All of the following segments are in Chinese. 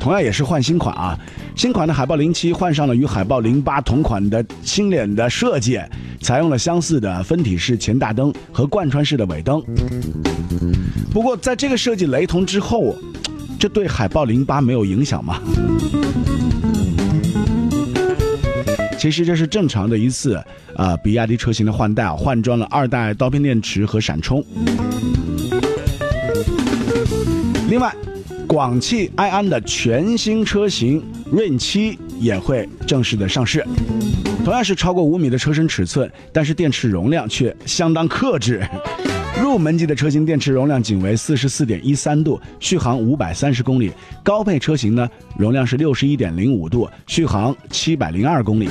同样也是换新款啊。新款的海豹07换上了与海豹08同款的新脸的设计，采用了相似的分体式前大灯和贯穿式的尾灯。不过在这个设计雷同之后，这对海豹08没有影响吗？其实这是正常的一次比亚迪车型的换代，换装了2代刀片电池和闪充。另外，广汽埃安的全新车型润7也会正式的上市，同样是超过5米的车身尺寸，但是电池容量却相当克制。入门级的车型电池容量仅为 44.13 度，续航530公里，高配车型呢容量是 61.05 度，续航702公里。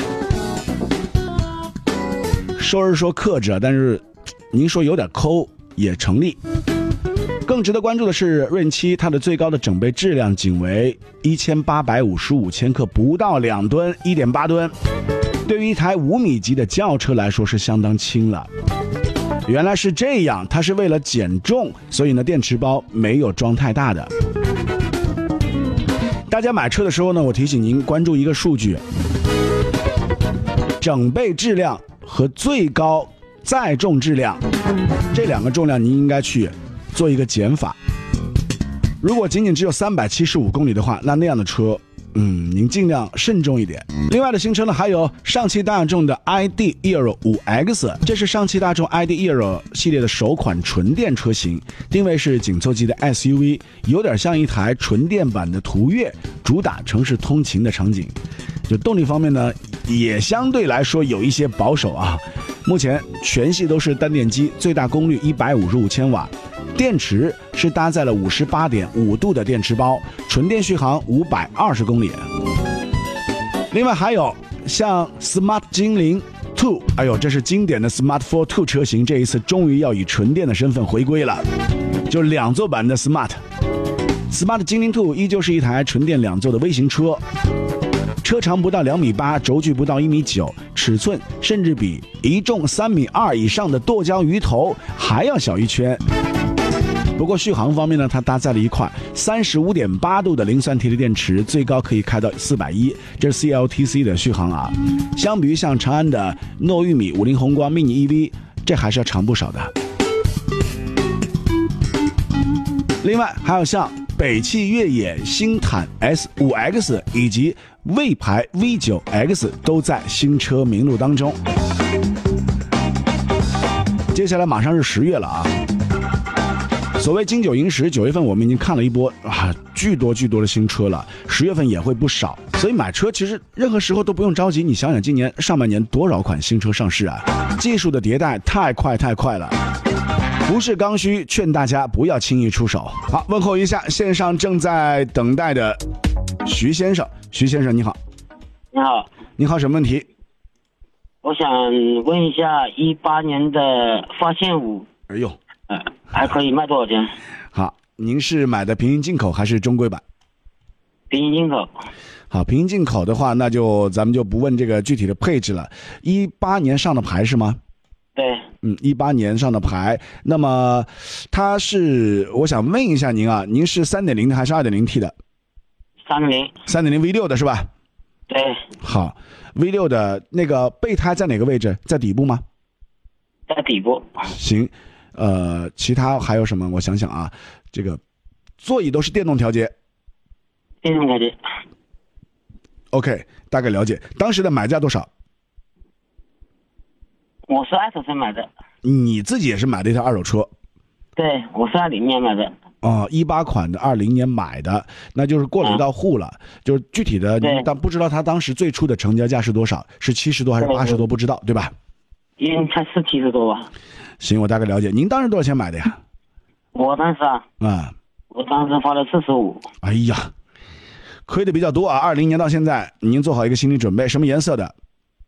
说是说克制，但是您说有点抠也成立。更值得关注的是润7，它的最高的整备质量仅为1855千克，不到2吨 1.8 吨，对于一台5米级的轿车来说是相当轻了。原来是这样，它是为了减重，所以呢电池包没有装太大的。大家买车的时候呢，我提醒您关注一个数据，整备质量和最高载重质量，这2个重量您应该去做一个减法。如果仅仅只有375公里的话，那样的车您尽量慎重一点。另外的新车呢，还有上汽大众的 ID ERO 5X， 这是上汽大众 ID ERO 系列的首款纯电车型，定位是紧凑级的 SUV， 有点像一台纯电版的途岳，主打城市通勤的场景。就动力方面呢，也相对来说有一些保守啊。目前全系都是单电机，最大功率155千瓦，电池是搭载了 58.5 度的电池包，纯电续航520公里。另外还有像 Smart 精灵2，哎呦，这是经典的 Smart Force 2车型，这一次终于要以纯电的身份回归了，就2座版的 Smart 精灵2依旧是一台纯电2座的微型车，车长不到2.8米，轴距不到1.9米，尺寸甚至比一重3.2米以上的剁椒鱼头还要小一圈。不过续航方面呢，它搭载了一块 35.8 度的磷酸铁锂电池，最高可以开到410，这是 CLTC 的续航啊。相比于像长安的糯玉米、50宏光 mini EV， 这还是要长不少的。另外还有像北汽越野星坦 S5X 以及魏牌 V9X 都在新车名录当中。接下来马上是10月了啊。所谓金九银十，9月份我们已经看了一波巨多的新车了，10月份也会不少，所以买车其实任何时候都不用着急。你想想今年上半年多少款新车上市啊，技术的迭代太快了，不是刚需，劝大家不要轻易出手。好，问候一下线上正在等待的徐先生。徐先生你好。 你好。 你好，什么问题？ 我想问一下18年的发现5， 哎呦， 还可以卖多少钱？ 好，您是买的平行进口还是中规版？ 平行进口。 好，平行进口的话，那咱们就不问这个具体的配置了。18年上的牌是吗？ 对。 18年上的牌。那么它是，我想问一下您啊，您是 3.0 的还是 2.0T 的 ？3.0 V6 的是吧？ 对。 好， V6 的那个备胎在哪个位置？在底部吗？ 在底部。 行。其他还有什么？我想想啊，这个座椅都是电动调节。 电动调节。 OK， 大概了解。当时的买价多少？ 我是二手车买的。 你自己也是买的一台二手车？ 对，我是20年买的。 哦，18款的20年买的，那就是过了一道户了。就是具体的，但不知道他当时最初的成交价是多少，是70多还是80多，不知道，对吧？ 应该是70多吧。 行，我大概了解。您当时多少钱买的呀？ 我当时我当时花了45。 哎呀，亏的比较多啊！20年到现在，您做好一个心理准备，什么颜色的？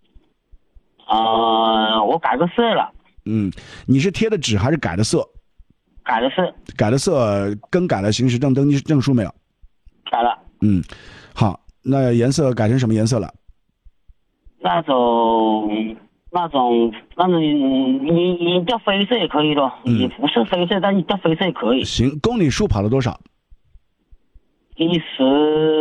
我改个色了。 你是贴的纸还是改的色？ 改的色。 改的色，更改了行驶证登记证书没有？ 改了。 好，那颜色改成什么颜色了？ 那种你叫灰色也可以的，也不是灰色，但你叫灰色也可以。 行，公里数跑了多少？